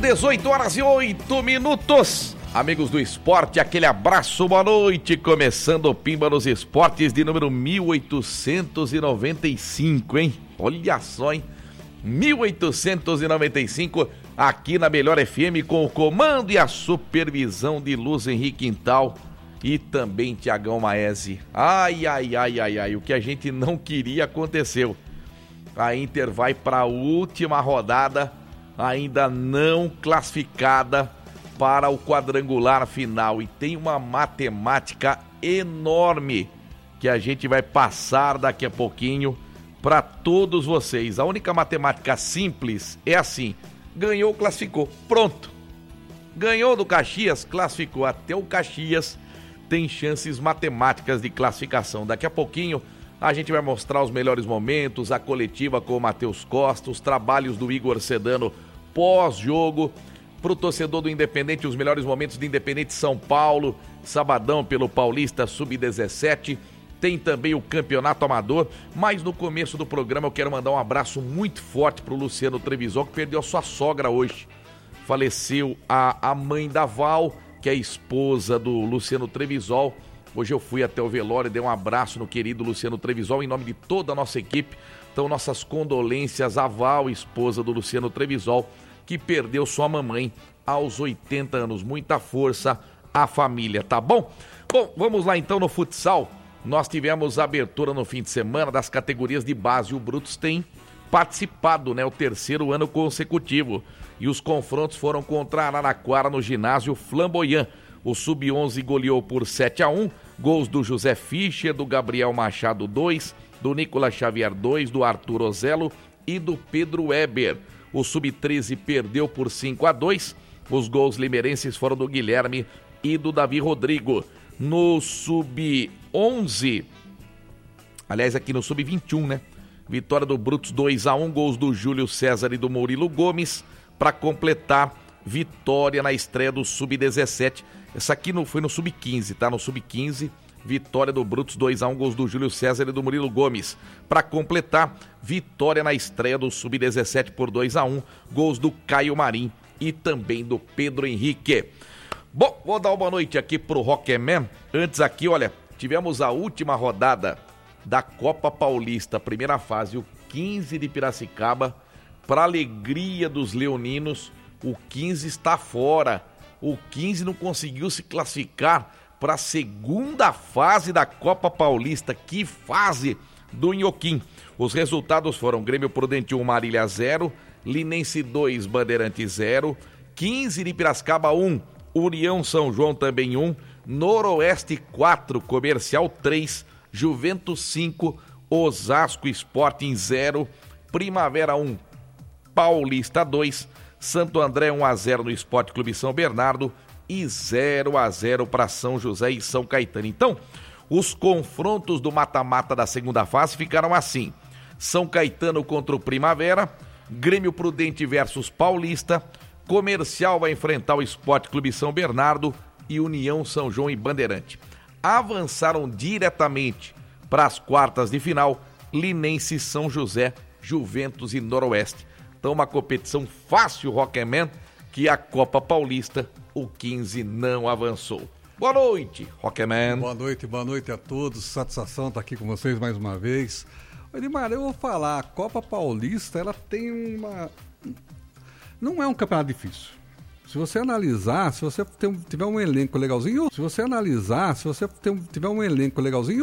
18 horas e 8 minutos. Amigos do esporte, aquele abraço, boa noite. Começando o Pimba nos Esportes de número 1895, hein? Olha só, hein? 1895, aqui na Melhor FM, com o comando e a supervisão de Luz Henrique Quintal e também Tiagão Maese. Ai, o que a gente não queria aconteceu. A Inter vai para a última rodada, ainda não classificada para o quadrangular final, e tem uma matemática enorme que a gente vai passar daqui a pouquinho para todos vocês. A única matemática simples é assim: ganhou, classificou, pronto. Ganhou do Caxias, classificou. Até o Caxias tem chances matemáticas de classificação. Daqui a pouquinho a gente vai mostrar os melhores momentos, a coletiva com o Matheus Costa, os trabalhos do Igor Sedano pós-jogo. Para o torcedor do Independente, os melhores momentos de Independente São Paulo, sabadão pelo Paulista Sub-17. Tem também o Campeonato Amador, mas no começo do programa eu quero mandar um abraço muito forte para o Luciano Trevisol, que perdeu a sua sogra hoje. Faleceu a mãe da Val, que é a esposa do Luciano Trevisol. Hoje eu fui até o velório e dei um abraço no querido Luciano Trevisol, em nome de toda a nossa equipe. Então, nossas condolências à Val, esposa do Luciano Trevisol, que perdeu sua mamãe aos 80 anos. Muita força à família, tá bom? Bom, vamos lá então no futsal. Nós tivemos a abertura no fim de semana das categorias de base. O Brutus tem participado, né? O terceiro ano consecutivo. E os confrontos foram contra a Araraquara no ginásio Flamboyant. O Sub-11 goleou por 7-1. Gols do José Fischer, do Gabriel Machado 2, do Nicolas Xavier 2, do Arthur Ozelo e do Pedro Weber. O Sub-13 perdeu por 5-2. Os gols limeirenses foram do Guilherme e do Davi Rodrigo. No Sub-11, aliás, aqui no Sub-21, né? Vitória do Brutus 2-1, gols do Júlio César e do Murilo Gomes, para completar vitória na estreia do Sub-17. Essa aqui foi no Sub-15, tá? No Sub-15, vitória do Brutus 2-1, gols do Júlio César e do Murilo Gomes. Para completar, vitória na estreia do Sub-17 por 2-1, gols do Caio Marim e também do Pedro Henrique. Bom, vou dar uma boa noite aqui pro Rockman. Antes aqui, olha, tivemos a última rodada da Copa Paulista, primeira fase, o 15 de Piracicaba. Para alegria dos leoninos, o 15 está fora. O 15 não conseguiu se classificar para a segunda fase da Copa Paulista. Que fase do Inhoquim. Os resultados foram Grêmio Prudente 1, Marília 0, Linense 2, Bandeirante 0, 15 de Piracicaba 1, União São João também 1, Noroeste 4, Comercial 3, Juventus 5, Osasco Sporting 0, Primavera 1, Paulista 2, Santo André 1-0 no Esporte Clube São Bernardo e 0-0 para São José e São Caetano. Então, os confrontos do mata-mata da segunda fase ficaram assim: São Caetano contra o Primavera, Grêmio Prudente versus Paulista, Comercial vai enfrentar o Esporte Clube São Bernardo e União São João e Bandeirante. Avançaram diretamente para as quartas de final Linense, São José, Juventus e Noroeste. Então, uma competição fácil, Rockman, que a Copa Paulista, o 15 não avançou. Boa noite, Rockman. Boa noite a todos. Satisfação estar aqui com vocês mais uma vez. Edmar, eu vou falar, a Copa Paulista, ela tem uma... Não é um campeonato difícil. Se você analisar, se você tiver um elenco legalzinho,